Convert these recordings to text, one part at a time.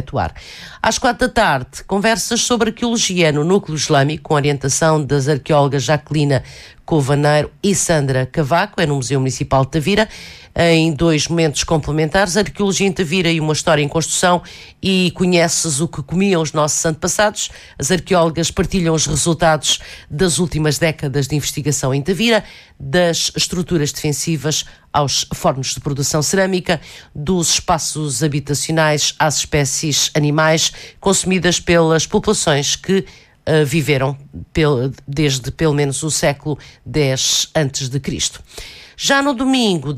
efetuar. Às 4 da tarde, conversas sobre arqueologia no Núcleo Islâmico, com orientação das arqueólogas Jaquelina Covaneiro e Sandra Cavaco, é no Museu Municipal de Tavira, em 2 momentos complementares, a arqueologia em Tavira e uma história em construção, e conheces o que comiam os nossos antepassados. As arqueólogas partilham os resultados das últimas décadas de investigação em Tavira, das estruturas defensivas aos fornos de produção cerâmica, dos espaços habitacionais às espécies animais consumidas pelas populações que viveram desde pelo menos o século X a.C. Já no domingo,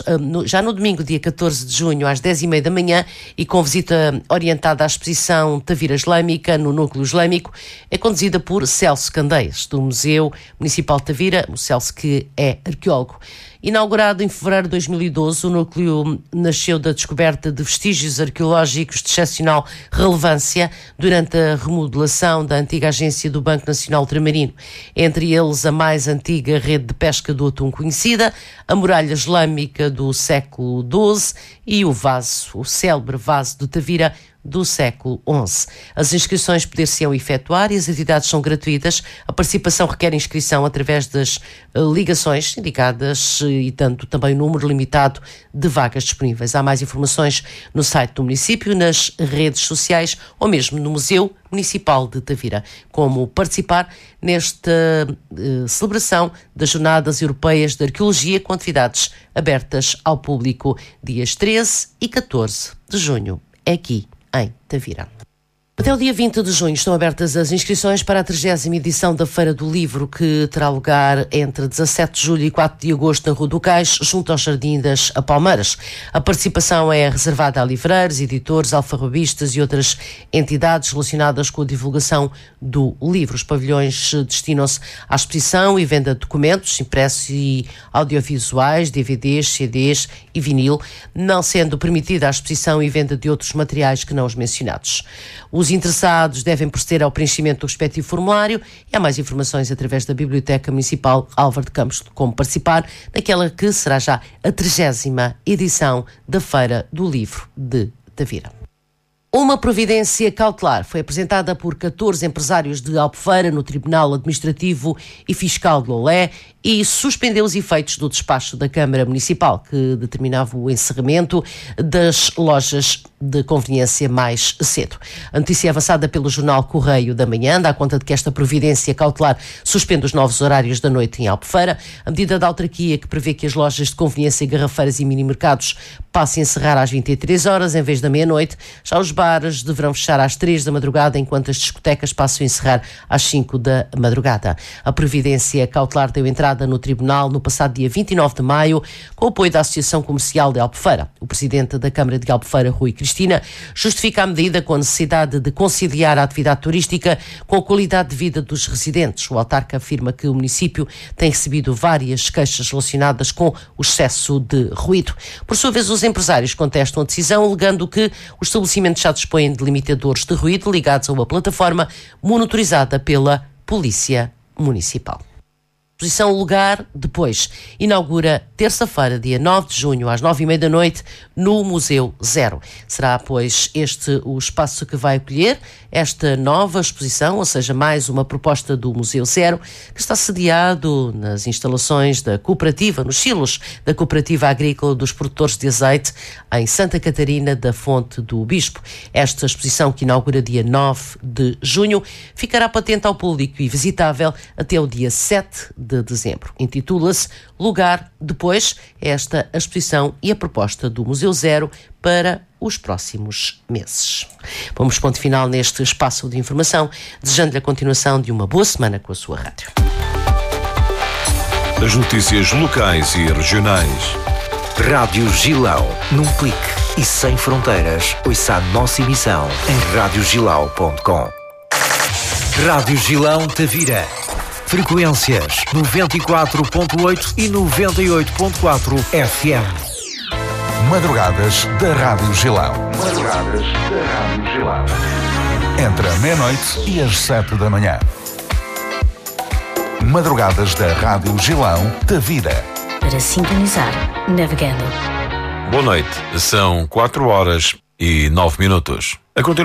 dia 14 de junho, às 10h30 da manhã, e com visita orientada à exposição Tavira Islâmica no Núcleo Islâmico, é conduzida por Celso Candeias, do Museu Municipal de Tavira, o Celso que é arqueólogo. Inaugurado em fevereiro de 2012, o núcleo nasceu da descoberta de vestígios arqueológicos de excepcional relevância durante a remodelação da antiga agência do Banco Nacional Ultramarino, entre eles a mais antiga rede de pesca do atum conhecida, a muralha islâmica do século XII e o célebre vaso de Tavira do século XI. As inscrições poder-se-ão efetuar e as atividades são gratuitas. A participação requer inscrição através das ligações indicadas e tanto também o número limitado de vagas disponíveis. Há mais informações no site do município, nas redes sociais ou mesmo no Museu Municipal de Tavira. Como participar nesta celebração das Jornadas Europeias de Arqueologia, com atividades abertas ao público dias 13 e 14 de junho, aqui em Tavira. Até o dia 20 de junho estão abertas as inscrições para a 30ª edição da Feira do Livro, que terá lugar entre 17 de julho e 4 de agosto na Rua do Cais, junto ao Jardim das Palmeiras. A participação é reservada a livreiros, editores, alfarrabistas e outras entidades relacionadas com a divulgação do livro. Os pavilhões destinam-se à exposição e venda de documentos impressos e audiovisuais, DVDs, CDs e vinil, não sendo permitida a exposição e venda de outros materiais que não os mencionados. Os interessados devem proceder ao preenchimento do respectivo formulário e há mais informações através da Biblioteca Municipal Álvaro de Campos de como participar naquela que será já a 30ª edição da Feira do Livro de Tavira. Uma providência cautelar foi apresentada por 14 empresários de Albufeira no Tribunal Administrativo e Fiscal de Lolé e suspendeu os efeitos do despacho da Câmara Municipal, que determinava o encerramento das lojas de conveniência mais cedo. A notícia é avançada pelo jornal Correio da Manhã dá conta de que esta providência cautelar suspende os novos horários da noite em Albufeira. A medida da autarquia que prevê que as lojas de conveniência, garrafeiras e mini-mercados passem a encerrar às 23 horas em vez da meia-noite. Já os bares deverão fechar às 3 da madrugada, enquanto as discotecas passam a encerrar às 5 da madrugada. A providência cautelar deu entrada no Tribunal no passado dia 29 de maio, com o apoio da Associação Comercial de Albufeira. O presidente da Câmara de Albufeira, Rui Cristina, justifica a medida com a necessidade de conciliar a atividade turística com a qualidade de vida dos residentes. O autarca afirma que o município tem recebido várias queixas relacionadas com o excesso de ruído. Por sua vez, os empresários contestam a decisão, alegando que os estabelecimentos já dispõem de limitadores de ruído ligados a uma plataforma monitorizada pela Polícia Municipal. Exposição Lugar Depois inaugura terça-feira, dia 9 de junho, às 9h30 da noite, no Museu Zero. Será, pois, este o espaço que vai acolher esta nova exposição, ou seja, mais uma proposta do Museu Zero, que está sediado nas instalações da cooperativa, nos silos da Cooperativa Agrícola dos Produtores de Azeite, em Santa Catarina da Fonte do Bispo. Esta exposição, que inaugura dia 9 de junho, ficará patente ao público e visitável até o dia 7 de dezembro. Intitula-se Lugar Depois. Esta a exposição e a proposta do Museu Zero para os próximos meses. Vamos ponto final neste espaço de informação, desejando-lhe a continuação de uma boa semana com a sua rádio. As notícias locais e regionais. Rádio Gilão, num clique e sem fronteiras. Ouça a nossa emissão em radiogilão.com. Rádio Gilão Tavira. Frequências 94.8 e 98.4 FM. Madrugadas da Rádio Gilão. Entre a meia-noite e as 7 da manhã. Madrugadas da Rádio Gilão Tavira. Para sintonizar, navegando. Boa noite, são 4 horas e 9 minutos.